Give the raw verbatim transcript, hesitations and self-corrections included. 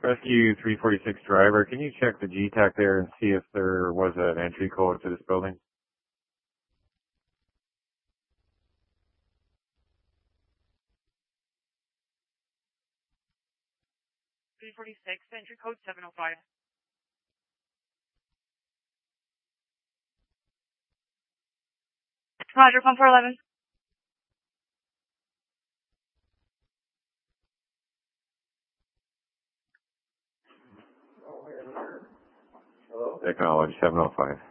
Rescue three forty-six driver, can you check the G TAC there and see if there was an entry code to this building? three forty-six, entry code seven oh five. Roger, pump four eleven. Acknowledge seven oh five.